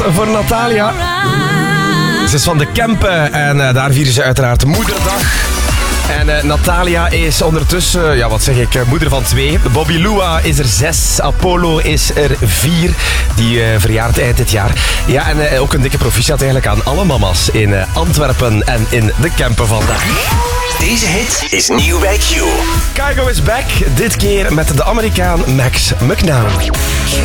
Voor Natalia. Ze is van de Kempen en daar vieren ze uiteraard Moederdag. En Natalia is ondertussen, moeder van 2. Bobby Lua is er 6. Apollo is er 4. Die verjaart eind dit jaar. Ja, en ook een dikke proficiat eigenlijk aan alle mama's in Antwerpen en in de Kempen vandaag. Deze hit is nieuw bij Q. Kygo is back. Dit keer met de Amerikaan Max McNown.